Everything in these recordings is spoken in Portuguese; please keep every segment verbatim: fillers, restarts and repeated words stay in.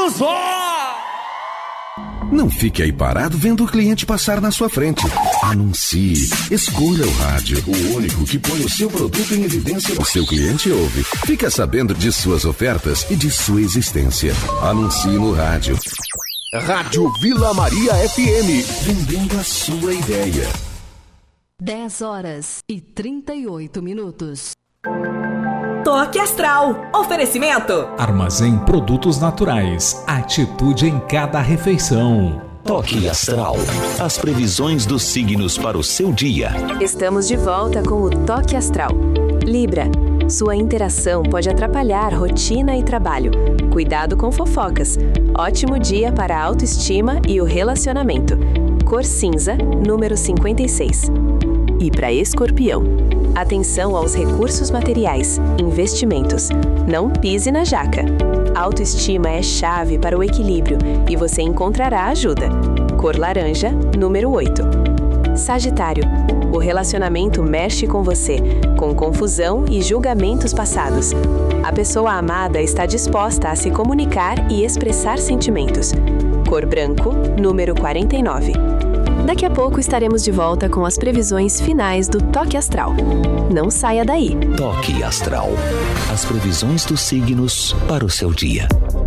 Vamos lá! Não fique aí parado vendo o cliente passar na sua frente. Anuncie. Escolha o rádio, o único que põe o seu produto em evidência. O seu cliente ouve. Fica sabendo de suas ofertas e de sua existência. Anuncie no rádio. Rádio Vila Maria F M. Vendendo a sua ideia. dez horas e trinta e oito minutos. Toque Astral. Oferecimento. Armazém Produtos Naturais. Atitude em cada refeição. Toque Astral. As previsões dos signos para o seu dia. Estamos de volta com o Toque Astral. Libra. Sua interação pode atrapalhar rotina e trabalho. Cuidado com fofocas. Ótimo dia para a autoestima e o relacionamento. Cor cinza, número cinquenta e seis. E para Escorpião. Atenção aos recursos materiais, investimentos. Não pise na jaca. Autoestima é chave para o equilíbrio e você encontrará ajuda. Cor laranja, número oito. Sagitário. O relacionamento mexe com você, com confusão e julgamentos passados. A pessoa amada está disposta a se comunicar e expressar sentimentos. Cor branco, número quarenta e nove. Daqui a pouco estaremos de volta com as previsões finais do Toque Astral. Não saia daí. Toque Astral. As previsões dos signos para o seu dia.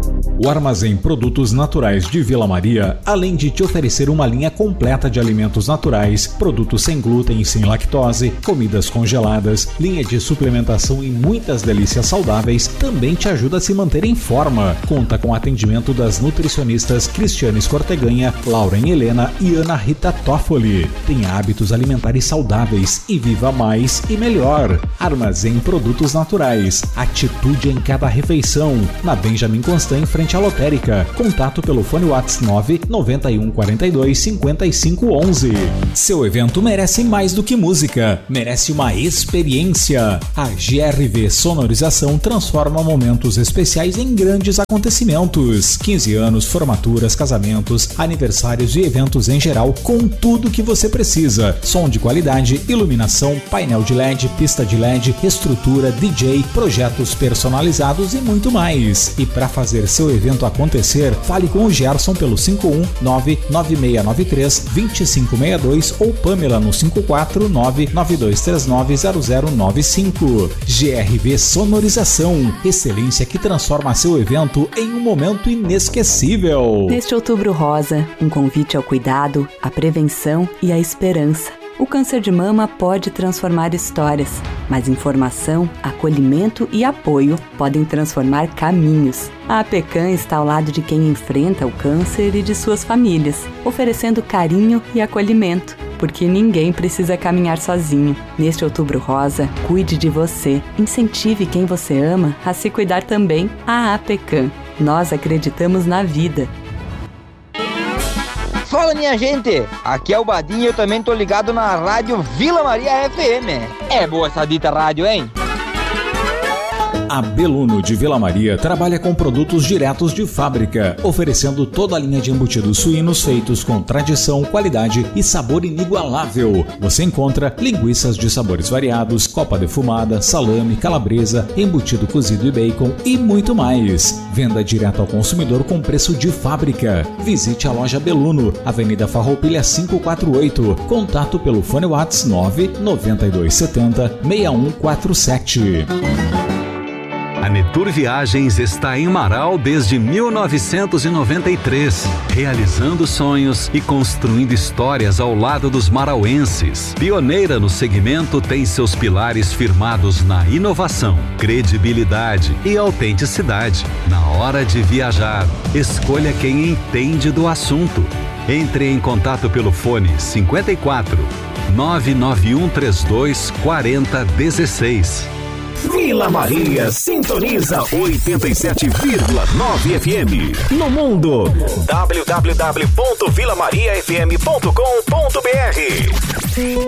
O Armazém Produtos Naturais de Vila Maria, além de te oferecer uma linha completa de alimentos naturais, produtos sem glúten e sem lactose, comidas congeladas, linha de suplementação e muitas delícias saudáveis, também te ajuda a se manter em forma. Conta com atendimento das nutricionistas Cristiane Escorteganha, Lauren Helena e Ana Rita Toffoli. Tenha hábitos alimentares saudáveis e viva mais e melhor. Armazém Produtos Naturais. Atitude em cada refeição. Na Benjamin Constant, em frente à lotérica. Contato pelo fone WhatsApp nove nove um quatro dois cinco cinco um um. Seu evento merece mais do que música, merece uma experiência. A G R V Sonorização transforma momentos especiais em grandes acontecimentos. quinze anos, formaturas, casamentos, aniversários e eventos em geral, com tudo que você precisa. Som de qualidade, iluminação, painel de L E D, pista de L E D, estrutura, D J, projetos personalizados e muito mais. E para fazer seu evento acontecer, fale com o Gerson pelo cinco um nove nove seis nove três dois cinco seis dois ou Pamela no cinco quatro nove nove dois três nove zero zero nove cinco. G R V Sonorização, excelência que transforma seu evento em um momento inesquecível. Neste Outubro Rosa, um convite ao cuidado, à prevenção e à esperança. O câncer de mama pode transformar histórias, mas informação, acolhimento e apoio podem transformar caminhos. A APECAM está ao lado de quem enfrenta o câncer e de suas famílias, oferecendo carinho e acolhimento, porque ninguém precisa caminhar sozinho. Neste Outubro Rosa, cuide de você, incentive quem você ama a se cuidar também. A APECAM. Nós acreditamos na vida. Fala, minha gente, aqui é o Badinho e eu também tô ligado na rádio Vila Maria F M. É boa essa dita rádio, hein? A Beluno de Vila Maria trabalha com produtos diretos de fábrica, oferecendo toda a linha de embutidos suínos feitos com tradição, qualidade e sabor inigualável. Você encontra linguiças de sabores variados, copa defumada, salame, calabresa, embutido cozido e bacon e muito mais. Venda direto ao consumidor com preço de fábrica. Visite a loja Beluno, Avenida Farroupilha quinhentos e quarenta e oito. Contato pelo fone WhatsApp nove nove dois sete zero seis um quatro sete. A Netur Viagens está em Marau desde mil novecentos e noventa e três, realizando sonhos e construindo histórias ao lado dos marauenses. Pioneira no segmento, tem seus pilares firmados na inovação, credibilidade e autenticidade. Na hora de viajar, escolha quem entende do assunto. Entre em contato pelo fone cinquenta e quatro, nove nove um três dois, quatro zero um seis. Vila Maria sintoniza oitenta e sete vírgula nove F M. No mundo, w w w ponto vila maria f m ponto com ponto b r.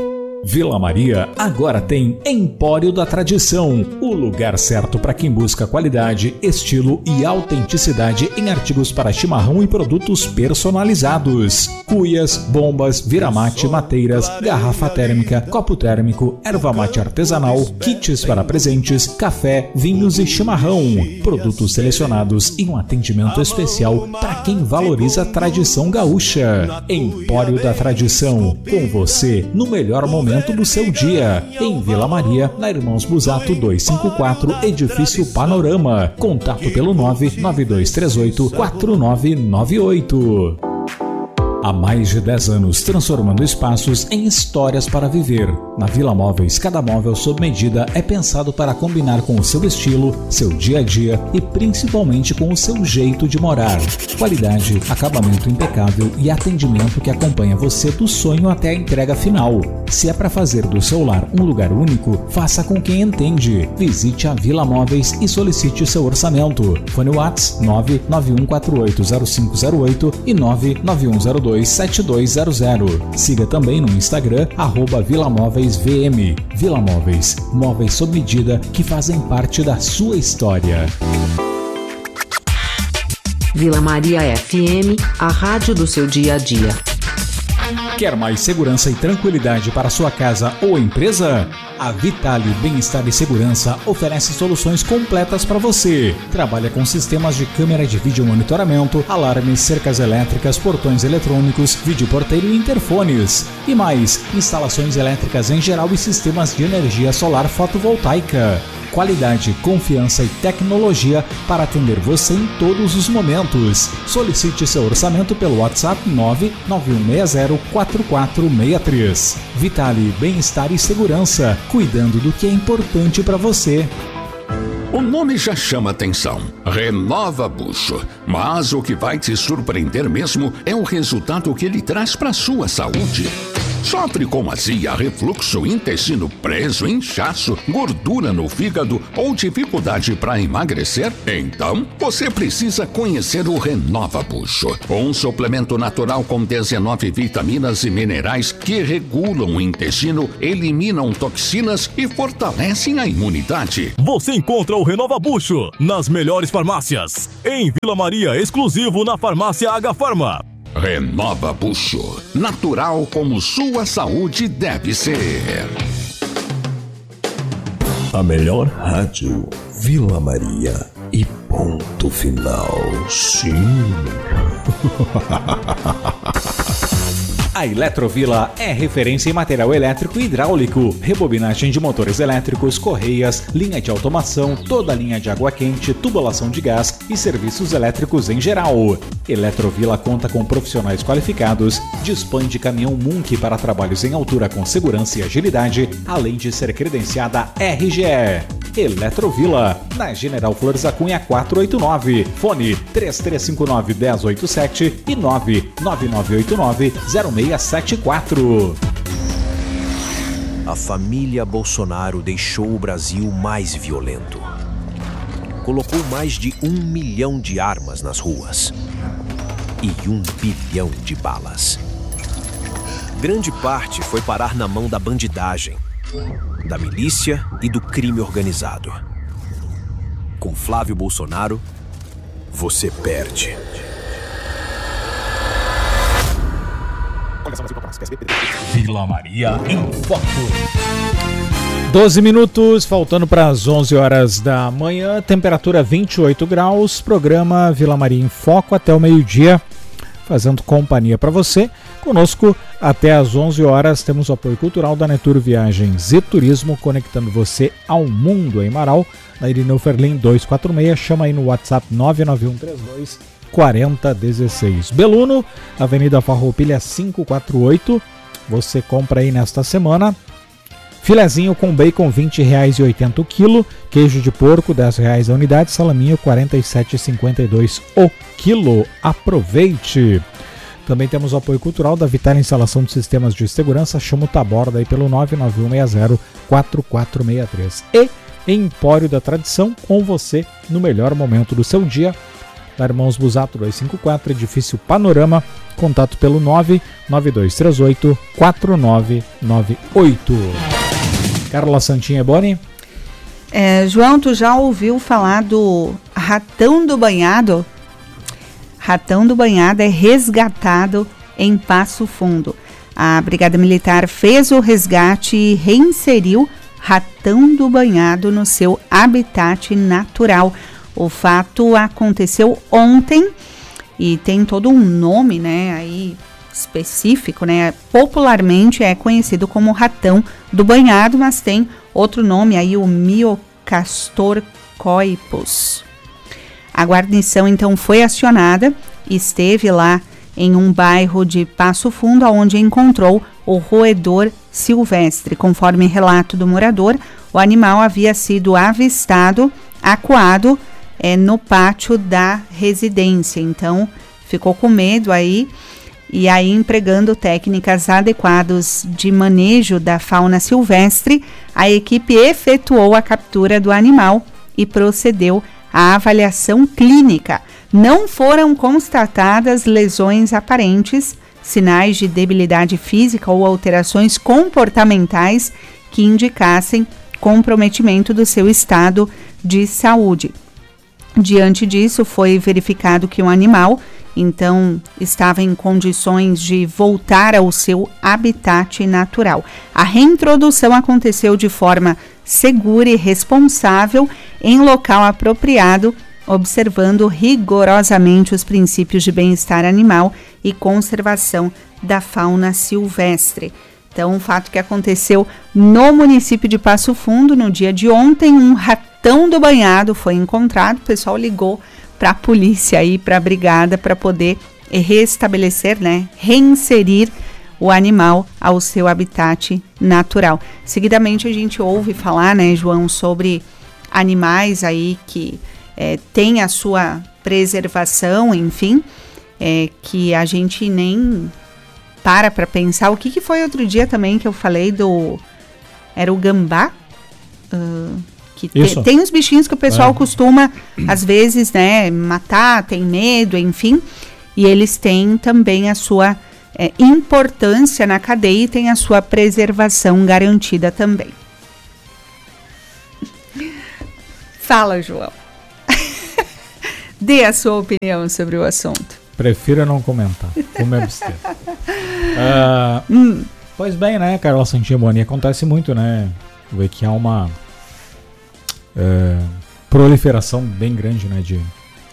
Vila Maria agora tem Empório da Tradição, o lugar certo para quem busca qualidade, estilo e autenticidade em artigos para chimarrão e produtos personalizados. Cuias, bombas, viramate, mateiras, garrafa térmica, copo térmico, erva mate artesanal, kits para presentes, café, vinhos e chimarrão. Produtos selecionados e um atendimento especial para quem valoriza a tradição gaúcha. Empório da Tradição, com você no melhor momento do seu dia, em Vila Maria, na Irmãos Busato duzentos e cinquenta e quatro, Edifício Panorama. Contato pelo nove nove dois três oito quatro nove nove oito. Há mais de dez anos, transformando espaços em histórias para viver. Na Vila Móveis, cada móvel sob medida é pensado para combinar com o seu estilo, seu dia a dia e principalmente com o seu jeito de morar. Qualidade, acabamento impecável e atendimento que acompanha você do sonho até a entrega final. Se é para fazer do seu lar um lugar único, faça com quem entende. Visite a Vila Móveis e solicite seu orçamento. Fone WhatsApp nove nove um quatro oito zero cinco zero oito e nove nove um zero dois sete dois zero zero. Siga também no Instagram, arroba Vila Móveis V M. Vila Móveis, móveis sob medida que fazem parte da sua história. Vila Maria F M, a rádio do seu dia a dia. Quer mais segurança e tranquilidade para sua casa ou empresa? A Vitale Bem-Estar e Segurança oferece soluções completas para você. Trabalha com sistemas de câmera de vídeo monitoramento, alarmes, cercas elétricas, portões eletrônicos, vídeo porteiro e interfones. E mais, instalações elétricas em geral e sistemas de energia solar fotovoltaica. Qualidade, confiança e tecnologia para atender você em todos os momentos. Solicite seu orçamento pelo WhatsApp nove nove um seis zero quatro quatro seis três. Vitale Bem-Estar e Segurança, cuidando do que é importante para você. O nome já chama atenção, Renova Bucho, mas o que vai te surpreender mesmo é o resultado que ele traz para sua saúde. Sofre com azia, refluxo, intestino preso, inchaço, gordura no fígado ou dificuldade para emagrecer? Então, você precisa conhecer o Renova Bucho, um suplemento natural com dezenove vitaminas e minerais que regulam o intestino, eliminam toxinas e fortalecem a imunidade. Você encontra o Renova Bucho nas melhores farmácias. Em Vila Maria, exclusivo na farmácia H Farma. Renova Bucho, natural como sua saúde deve ser. A melhor rádio, Vila Maria e ponto final. Sim. A Eletrovila é referência em material elétrico e hidráulico, rebobinagem de motores elétricos, correias, linha de automação, toda a linha de água quente, tubulação de gás e serviços elétricos em geral. Eletrovila conta com profissionais qualificados, dispõe de caminhão Munk para trabalhos em altura com segurança e agilidade, além de ser credenciada R G E. Eletrovila, na General Flores da Cunha quatrocentos e oitenta e nove, fone três três cinco nove um zero oito sete e nove nove nove oito nove zero seis sete quatro. A família Bolsonaro deixou o Brasil mais violento. Colocou mais de um milhão de armas nas ruas e um bilhão de balas. Grande parte foi parar na mão da bandidagem, da milícia e do crime organizado. Com Flávio Bolsonaro, você perde. Vila Maria em Foco. doze minutos, faltando para as onze horas da manhã, temperatura vinte e oito graus, programa Vila Maria em Foco até o meio-dia, fazendo companhia para você. Conosco até às onze horas temos o apoio cultural da Netur Viagens e Turismo, conectando você ao mundo em Marau, na Irineu Ferlin duzentos e quarenta e seis, chama aí no WhatsApp nove nove um três dois quatro zero um seis. Beluno, Avenida Farroupilha quinhentos e quarenta e oito, você compra aí nesta semana filezinho com bacon vinte reais e oitenta o quilo, queijo de porco dez reais a unidade, salaminho quarenta e sete reais e cinquenta e dois o quilo. Aproveite! Também temos o apoio cultural da Vital Instalação de Sistemas de Segurança, chama o Taborda aí pelo nove nove um seis zero quatro quatro seis três. E Empório da Tradição, com você no melhor momento do seu dia. da Irmãos Busato duzentos e cinquenta e quatro, edifício Panorama, contato pelo nove nove dois três oito quatro nove nove oito. Carla Santinha Boni. É, João, tu já ouviu falar do ratão do banhado? Ratão do banhado é resgatado em Passo Fundo. A Brigada Militar fez o resgate e reinseriu ratão do banhado no seu habitat natural. O fato aconteceu ontem e tem todo um nome, né, aí específico, né? Popularmente é conhecido como ratão do banhado, mas tem outro nome aí, o Myocastor coipus. A guarnição então foi acionada e esteve lá em um bairro de Passo Fundo, onde encontrou o roedor silvestre. Conforme relato do morador, o animal havia sido avistado, acuado é, no pátio da residência. Então, ficou com medo aí, e aí empregando técnicas adequadas de manejo da fauna silvestre, a equipe efetuou a captura do animal e procedeu à avaliação clínica. Não foram constatadas lesões aparentes, sinais de debilidade física ou alterações comportamentais que indicassem comprometimento do seu estado de saúde. Diante disso, foi verificado que o animal, então, estava em condições de voltar ao seu habitat natural. A reintrodução aconteceu de forma segura e responsável em local apropriado, observando rigorosamente os princípios de bem-estar animal e conservação da fauna silvestre. Então, um fato que aconteceu no município de Passo Fundo no dia de ontem, um ratão do banhado foi encontrado. O pessoal ligou para a polícia e para a brigada para poder restabelecer, né, reinserir o animal ao seu habitat natural. Seguidamente a gente ouve falar, né, João, sobre animais aí que é, têm a sua preservação, enfim, é, que a gente nem para para pensar. O que, que foi outro dia também que eu falei do... Era o gambá? Uh, que te, tem os bichinhos que o pessoal é. costuma, às vezes, né, matar, tem medo, enfim. E eles têm também a sua é, importância na cadeia e tem a sua preservação garantida também. Fala, João. Dê a sua opinião sobre o assunto. Prefiro não comentar. Vou me abster. uh, hum. Pois bem, né, Carla Santinha Boni, acontece muito, né? Ver que há uma uh, proliferação bem grande, né, de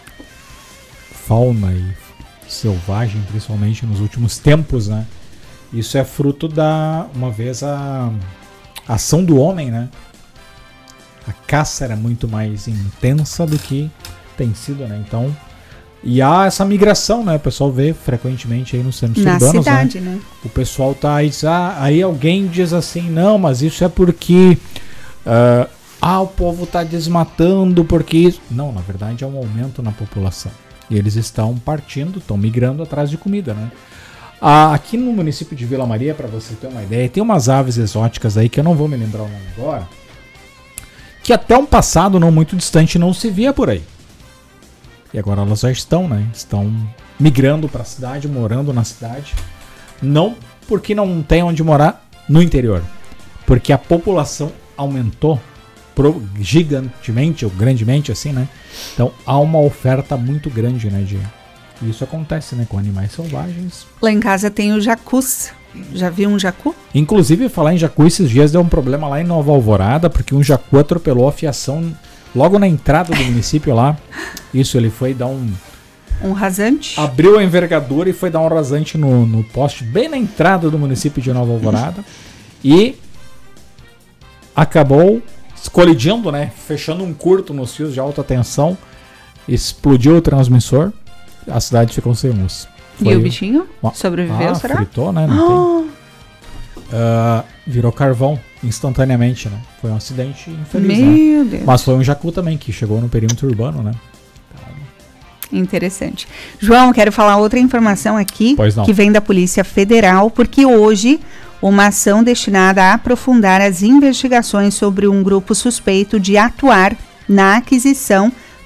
fauna e selvagem, principalmente nos últimos tempos, né? Isso é fruto da, uma vez, a, a ação do homem, né? A caça era muito mais intensa do que tem sido, né? Então, e há essa migração, né? O pessoal vê frequentemente aí nos centros Na urbanos, cidade, né? né? O pessoal tá aí, ah, aí alguém diz assim, não, mas isso é porque uh, ah, o povo tá desmatando, porque isso... Não, na verdade é um aumento na população. E eles estão partindo, estão migrando atrás de comida, né? Ah, aqui no município de Vila Maria, para você ter uma ideia, tem umas aves exóticas aí que eu não vou me lembrar o nome agora, que até um passado não muito distante não se via por aí. E agora elas já estão, né? Estão migrando para a cidade, morando na cidade. Não porque não tem onde morar no interior, porque a população aumentou pro, gigantemente, ou grandemente assim, né? Então há uma oferta muito grande, né? De... E isso acontece, né? Com animais selvagens. Lá em casa tem o jacus. Já viu um jacu? Inclusive, falar em jacu, esses dias deu um problema lá em Nova Alvorada, porque um jacu atropelou a fiação logo na entrada do município lá. Isso, ele foi dar um... Um rasante? Abriu a envergadura e foi dar um rasante no, no poste, bem na entrada do município de Nova Alvorada. E acabou colidindo, né? Fechando um curto nos fios de alta tensão. Explodiu o transmissor. A cidade ficou sem luz. Foi... E o bichinho sobreviveu, ah, será? fritou, né? Não oh. tem. Uh, virou carvão instantaneamente, né? Foi um acidente infeliz, Meu né? Deus. Mas foi um jacu também que chegou no perímetro urbano, né? Então... Interessante. João, quero falar outra informação aqui que vem da Polícia Federal, porque hoje uma ação destinada a aprofundar as investigações sobre um grupo suspeito de atuar na aquisição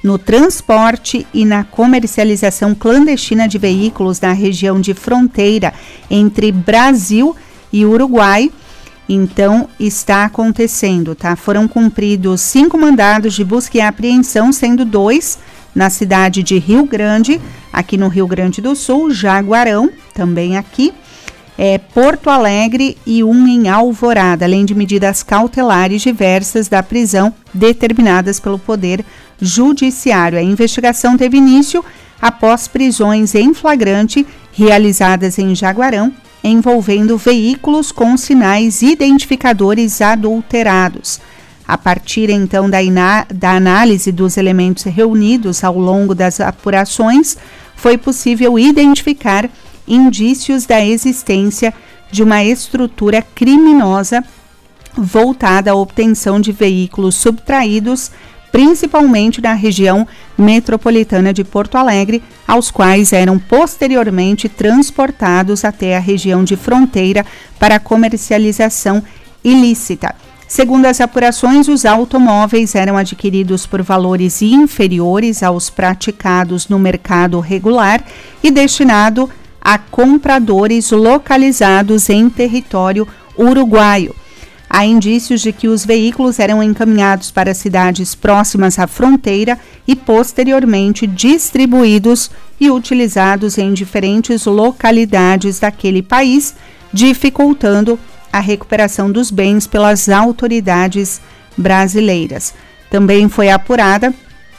no transporte e na comercialização clandestina de veículos na região de fronteira entre Brasil e Uruguai. Então, está acontecendo, tá? Foram cumpridos cinco mandados de busca e apreensão, sendo dois na cidade de Rio Grande, aqui no Rio Grande do Sul, Jaguarão, também aqui, é, Porto Alegre e um em Alvorada, além de medidas cautelares diversas da prisão determinadas pelo Poder Judiciário. A investigação teve início após prisões em flagrante realizadas em Jaguarão, envolvendo veículos com sinais identificadores adulterados. A partir, então, da, ina- da análise dos elementos reunidos ao longo das apurações, foi possível identificar indícios da existência de uma estrutura criminosa voltada à obtenção de veículos subtraídos, principalmente na região metropolitana de Porto Alegre, aos quais eram posteriormente transportados até a região de fronteira para comercialização ilícita. Segundo as apurações, os automóveis eram adquiridos por valores inferiores aos praticados no mercado regular e destinado a compradores localizados em território uruguaio. Há indícios de que os veículos eram encaminhados para cidades próximas à fronteira e posteriormente distribuídos e utilizados em diferentes localidades daquele país, dificultando a recuperação dos bens pelas autoridades brasileiras. Também foi apurada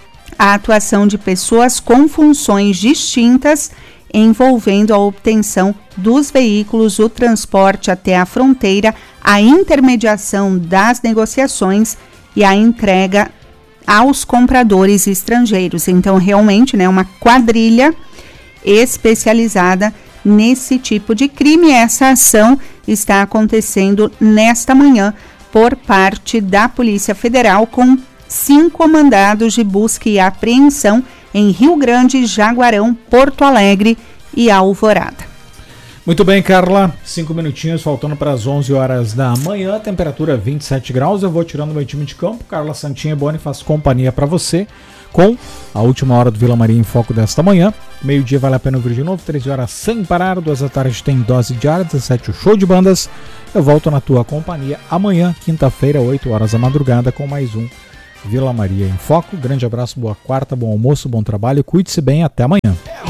a atuação de pessoas com funções distintas envolvendo a obtenção dos veículos, o transporte até a fronteira, a intermediação das negociações e a entrega aos compradores estrangeiros. Então, realmente, né, uma quadrilha especializada nesse tipo de crime. Essa ação está acontecendo nesta manhã por parte da Polícia Federal, com cinco mandados de busca e apreensão em Rio Grande, Jaguarão, Porto Alegre e Alvorada. Muito bem, Carla. Cinco minutinhos faltando para as onze horas da manhã. Temperatura vinte e sete graus. Eu vou tirando meu time de campo. Carla Santinha e Boni faz companhia para você com a última hora do Vila Maria em Foco desta manhã. Meio-dia vale a pena ouvir de novo. treze horas sem parar. Duas da tarde tem dose diária. dezessete o show de bandas. Eu volto na tua companhia amanhã, quinta-feira, oito horas da madrugada, com mais um Vila Maria em Foco. Grande abraço, boa quarta, bom almoço, bom trabalho. Cuide-se bem. Até amanhã.